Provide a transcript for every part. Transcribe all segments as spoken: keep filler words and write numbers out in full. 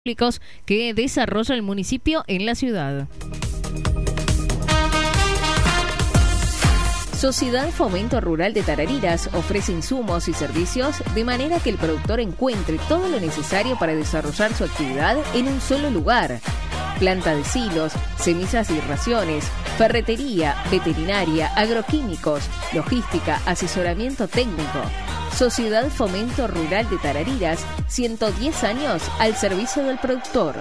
públicos que desarrolla el municipio en la ciudad. Sociedad Fomento Rural de Tarariras ofrece insumos y servicios de manera que el productor encuentre todo lo necesario para desarrollar su actividad en un solo lugar. Planta de silos, semillas y raciones, ferretería, veterinaria, agroquímicos, logística, asesoramiento técnico. Sociedad Fomento Rural de Tarariras, ciento diez años al servicio del productor.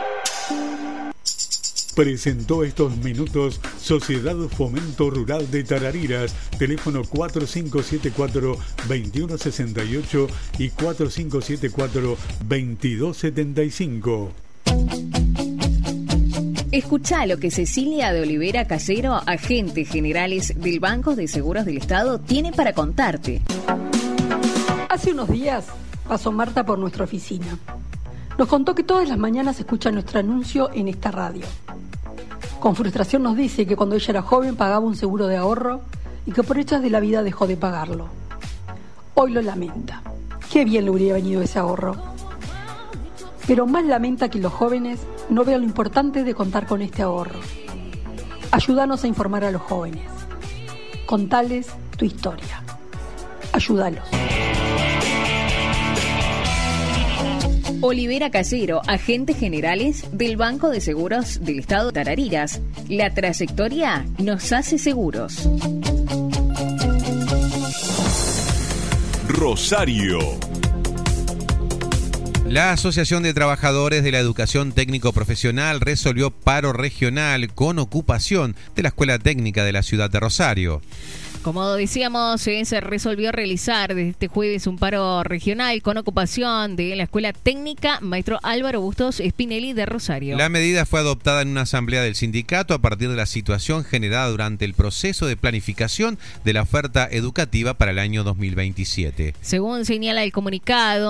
Presentó estos minutos Sociedad Fomento Rural de Tarariras, teléfono cuatro cinco siete cuatro, dos uno seis ocho y cuatro cinco siete cuatro, dos dos siete cinco. Escuchá lo que Cecilia de Olivera Casero, agente generales del Banco de Seguros del Estado, tiene para contarte. Hace unos días pasó Marta por nuestra oficina. Nos contó que todas las mañanas escucha nuestro anuncio en esta radio. Con frustración nos dice que cuando ella era joven pagaba un seguro de ahorro y que por hechas de la vida dejó de pagarlo. Hoy lo lamenta. Qué bien le hubiera venido ese ahorro. Pero más lamenta que los jóvenes no vean lo importante de contar con este ahorro. Ayúdanos a informar a los jóvenes. Contales tu historia. Ayúdalos. Olivera Casero, agentes generales del Banco de Seguros del Estado de Tarariras. La trayectoria nos hace seguros. Rosario. La Asociación de Trabajadores de la Educación Técnico Profesional resolvió paro regional con ocupación de la Escuela Técnica de la ciudad de Rosario. Como decíamos, eh, se resolvió realizar desde este jueves un paro regional con ocupación de la Escuela Técnica Maestro Álvaro Bustos Spinelli de Rosario. La medida fue adoptada en una asamblea del sindicato a partir de la situación generada durante el proceso de planificación de la oferta educativa para el año dos mil veintisiete. Según señala el comunicado,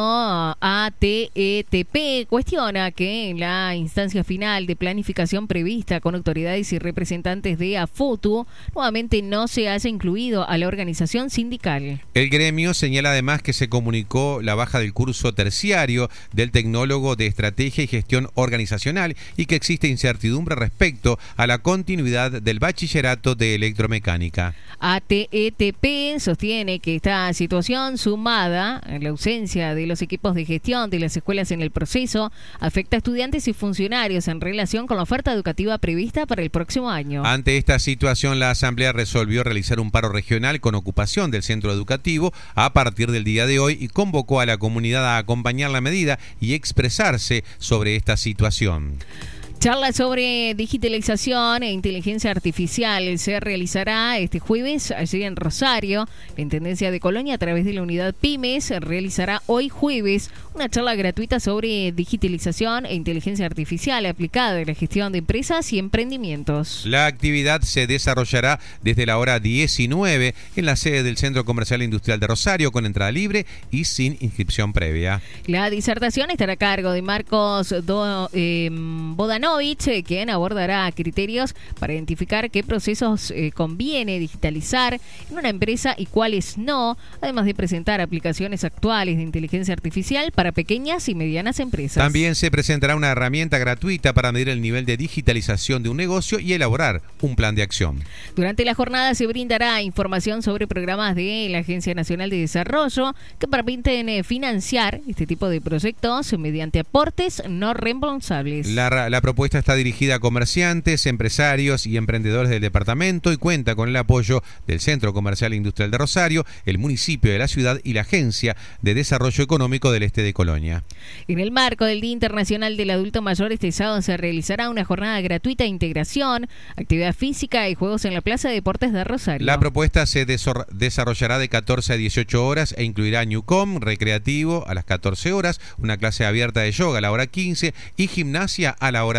A T E T P cuestiona que en la instancia final de planificación prevista con autoridades y representantes de AFUTU nuevamente no se haya incluido a la organización sindical. El gremio señala además que se comunicó la baja del curso terciario del tecnólogo de estrategia y gestión organizacional y que existe incertidumbre respecto a la continuidad del bachillerato de electromecánica. A T E T P sostiene que esta situación, sumada a la ausencia de los equipos de gestión de las escuelas en el proceso, afecta a estudiantes y funcionarios en relación con la oferta educativa prevista para el próximo año. Ante esta situación, la asamblea resolvió realizar un paro regional con ocupación del centro educativo a partir del día de hoy y convocó a la comunidad a acompañar la medida y expresarse sobre esta situación. Charla sobre digitalización e inteligencia artificial se realizará este jueves allí en Rosario. La Intendencia de Colonia, a través de la unidad Pymes, realizará hoy jueves una charla gratuita sobre digitalización e inteligencia artificial aplicada en la gestión de empresas y emprendimientos. La actividad se desarrollará desde la hora diecinueve en la sede del Centro Comercial e Industrial de Rosario con entrada libre y sin inscripción previa. La disertación estará a cargo de Marcos Do, eh, Bodano, quien abordará criterios para identificar qué procesos eh, conviene digitalizar en una empresa y cuáles no, además de presentar aplicaciones actuales de inteligencia artificial para pequeñas y medianas empresas. También se presentará una herramienta gratuita para medir el nivel de digitalización de un negocio y elaborar un plan de acción. Durante la jornada se brindará información sobre programas de la Agencia Nacional de Desarrollo que permiten eh, financiar este tipo de proyectos mediante aportes no reembolsables. La, la propuesta está dirigida a comerciantes, empresarios y emprendedores del departamento y cuenta con el apoyo del Centro Comercial e Industrial de Rosario, el municipio de la ciudad y la Agencia de Desarrollo Económico del Este de Colonia. En el marco del Día Internacional del Adulto Mayor, este sábado se realizará una jornada gratuita de integración, actividad física y juegos en la Plaza de Deportes de Rosario. La propuesta se desor- desarrollará de catorce a dieciocho horas e incluirá Newcom, recreativo a las catorce horas, una clase abierta de yoga a la hora quince y gimnasia a la hora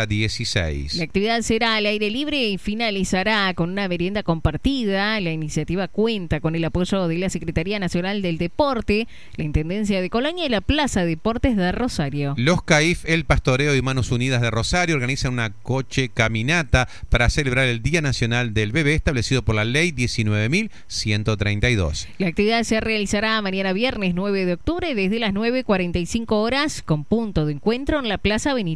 hora dieciséis. La actividad será al aire libre y finalizará con una merienda compartida. La iniciativa cuenta con el apoyo de la Secretaría Nacional del Deporte, la Intendencia de Colonia y la Plaza de Deportes de Rosario. Los C A I F, el Pastoreo y Manos Unidas de Rosario organizan una coche caminata para celebrar el Día Nacional del Bebé establecido por la Ley diecinueve mil ciento treinta y dos. La actividad se realizará mañana viernes nueve de octubre desde las nueve cuarenta y cinco horas con punto de encuentro en la Plaza Benito